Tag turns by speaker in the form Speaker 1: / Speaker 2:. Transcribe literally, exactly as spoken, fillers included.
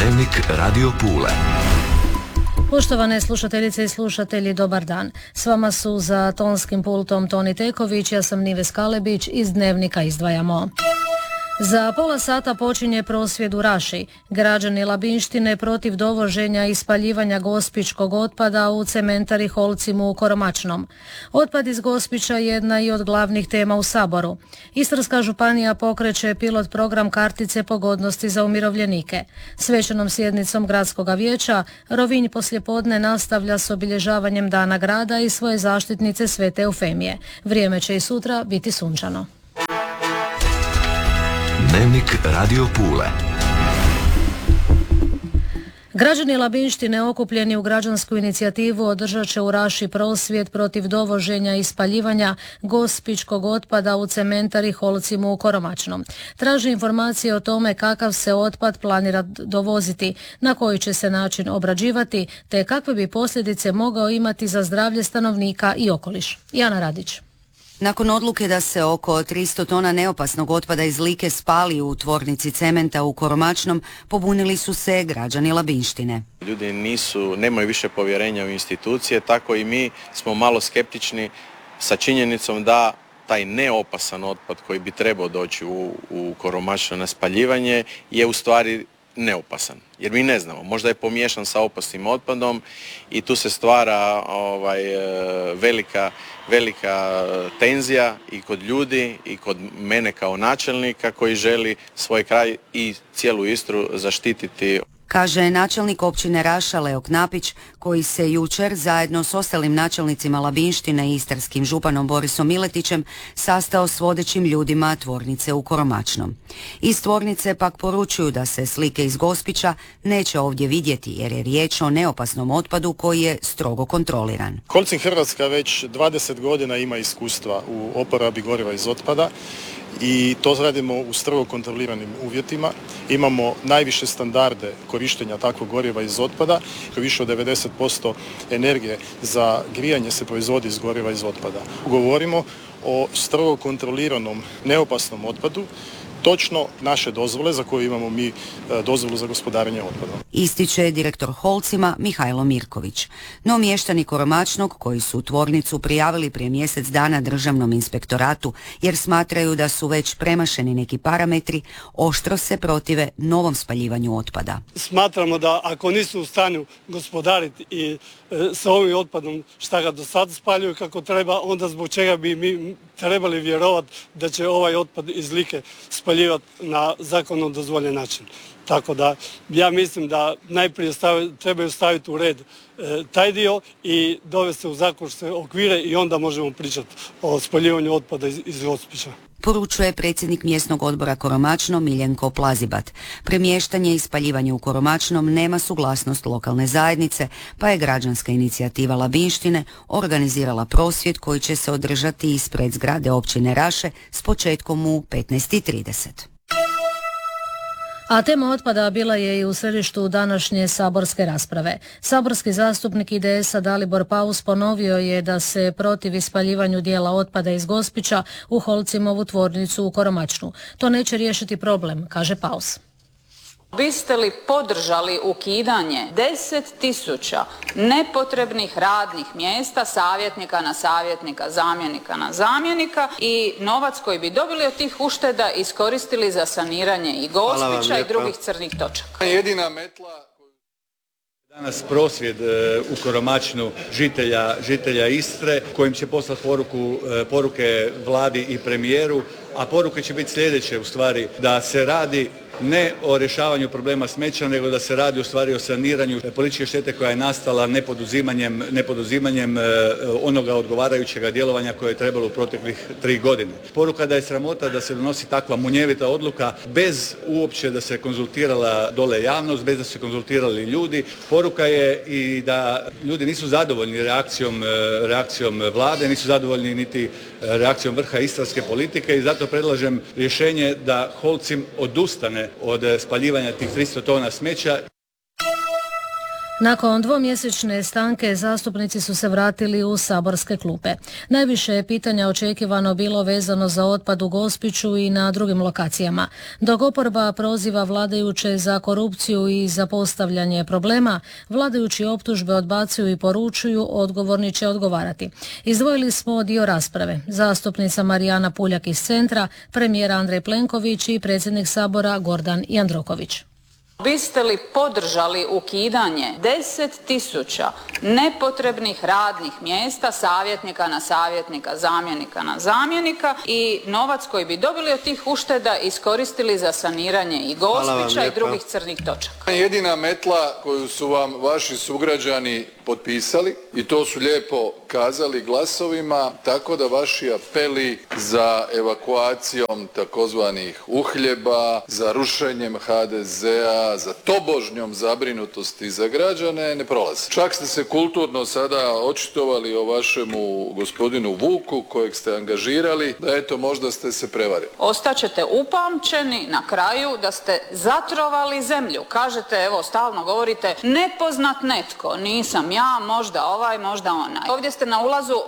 Speaker 1: Dnevnik Radio Pule.
Speaker 2: Poštovane slušateljice i slušatelji, dobar dan. S vama su za tonskim pultom Toni Teković, ja sam Nives Kalebić, iz Dnevnika izdvajamo. Za pola sata počinje prosvjed u Raši. Građani Labinštine protiv dovoženja i spaljivanja gospićkog otpada u cementari Holcim u Koromačnom. Otpad iz Gospića je jedna i od glavnih tema u Saboru. Istarska županija pokreće pilot program kartice pogodnosti za umirovljenike. Svečanom sjednicom gradskog vijeća Rovinj poslijepodne nastavlja s obilježavanjem Dana grada i svoje zaštitnice Svete Eufemije. Vrijeme će i sutra biti sunčano.
Speaker 1: Dnevnik Radio Pule.
Speaker 2: Građani Labinštine okupljeni u građansku inicijativu održat će u Raši prosvjed protiv dovoženja i spaljivanja gospićkog otpada u cementari Holcim u Koromačnom. Traži informacije o tome kakav se otpad planira dovoziti, na koji će se način obrađivati, te kakve bi posljedice mogao imati za zdravlje stanovnika i okoliš. Jana Radić.
Speaker 3: Nakon odluke da se oko tristo tona neopasnog otpada iz Like spali u tvornici cementa u Koromačnom, pobunili su se građani Labinštine.
Speaker 4: Ljudi nisu, nemaju više povjerenja u institucije, tako i mi smo malo skeptični sa činjenicom da taj neopasan otpad koji bi trebao doći u, u Koromačno na spaljivanje je u stvari neopasan, jer mi ne znamo, možda je pomiješan sa opasnim otpadom i tu se stvara ovaj, velika, velika tenzija i kod ljudi i kod mene kao načelnika koji želi svoj kraj i cijelu Istru zaštititi.
Speaker 3: Kaže načelnik općine Raša Leo Knapić, koji se jučer zajedno s ostalim načelnicima Labinštine i istarskim županom Borisom Miletićem sastao s vodećim ljudima tvornice u Koromačnom. Iz tvornice pak poručuju da se slike iz Gospića neće ovdje vidjeti jer je riječ o neopasnom otpadu koji je strogo kontroliran.
Speaker 5: Holcim Hrvatska već dvadeset godina ima iskustva u oporabi goriva iz otpada i to radimo u strogo kontroliranim uvjetima. Imamo najviše standarde korištenja takvog goriva iz otpada. Više od devedeset posto energije za grijanje se proizvodi iz goriva iz otpada. Govorimo o strogo kontroliranom neopasnom otpadu, točno naše dozvole za koju imamo mi dozvolu za gospodarenje otpadom.
Speaker 3: Ističe direktor Holcima Mihajlo Mirković. No mještani Koromačnog, koji su tvornicu prijavili prije mjesec dana Državnom inspektoratu jer smatraju da su već premašeni neki parametri, oštro se protive novom spaljivanju otpada.
Speaker 6: Smatramo da ako nisu u stanju gospodariti i e, sa ovim otpadom šta ga do sad spaljuju kako treba, onda zbog čega bi mi trebali vjerovati da će ovaj otpad iz Like spaljivati na zakonom dozvoljen način. Tako da ja mislim da najprije stavi, trebaju staviti u red e, taj dio i dovesti u zakonske okvire i onda možemo pričati o spaljivanju otpada iz, iz Gospića.
Speaker 3: Poručuje predsjednik mjesnog odbora Koromačno Miljenko Plazibat. Premještanje i spaljivanje u Koromačnom nema suglasnost lokalne zajednice, pa je građanska inicijativa Labinštine organizirala prosvjed koji će se održati ispred zgrade općine Raše s početkom u petnaest i trideset.
Speaker 2: A tema otpada bila je i u središtu današnje saborske rasprave. Saborski zastupnik I D S-a Dalibor Paus ponovio je da se protivi spaljivanju dijela otpada iz Gospića u Holcimovu tvornicu u Koromačnu. To neće riješiti problem, kaže Paus.
Speaker 7: Biste li podržali ukidanje deset tisuća nepotrebnih radnih mjesta, savjetnika na savjetnika, zamjenika na zamjenika i novac koji bi dobili od tih ušteda iskoristili za saniranje i Gospića i drugih crnih točaka?
Speaker 8: Jedina metla... Danas prosvjed u Koromačnu žitelja, žitelja Istre kojim će poslati poruku, poruke vladi i premijeru, a poruke će biti sljedeće u stvari, da se radi ne o rješavanju problema smeća, nego da se radi u stvari o saniranju političke štete koja je nastala nepoduzimanjem, nepoduzimanjem onoga odgovarajućega djelovanja koje je trebalo u proteklih tri godine. Poruka da je sramota da se donosi takva munjevita odluka bez uopće da se konzultirala dole javnost, bez da se konzultirali ljudi. Poruka je i da ljudi nisu zadovoljni reakcijom, reakcijom vlade, nisu zadovoljni niti reakcijom vrha istarske politike i zato predlažem rješenje da Holcim odustane od spaljivanja tih tristo tona smeća.
Speaker 2: Nakon dvomjesečne stanke zastupnici su se vratili u saborske klupe. Najviše je pitanja očekivano bilo vezano za otpad u Gospiću i na drugim lokacijama. Dok oporba proziva vladajuće za korupciju i za postavljanje problema, vladajući optužbe odbacuju i poručuju odgovorni će odgovarati. Izdvojili smo dio rasprave. Zastupnica Marijana Puljak iz Centra, premijer Andrej Plenković i predsjednik Sabora Gordan Jandroković.
Speaker 7: Biste li podržali ukidanje deset tisuća nepotrebnih radnih mjesta, savjetnika na savjetnika, zamjenika na zamjenika i novac koji bi dobili od tih ušteda iskoristili za saniranje i Gospića i drugih crnih točaka?
Speaker 9: Jedina metla koju su vam vaši sugrađani potpisali i to su lijepo kazali glasovima, tako da vaši apeli za evakuacijom takozvanih uhljeba, za rušenjem ha de zea, za tobožnjom zabrinutosti za građane ne prolaze. Čak ste se kulturno sada očitovali o vašemu gospodinu Vuku kojeg ste angažirali, da eto možda ste se prevarili.
Speaker 7: Ostaćete upamćeni na kraju da ste zatrovali zemlju. Kažete, evo stalno govorite, nepoznat netko, nisam ja, možda ovaj, možda onaj. Ovdje ste na ulazu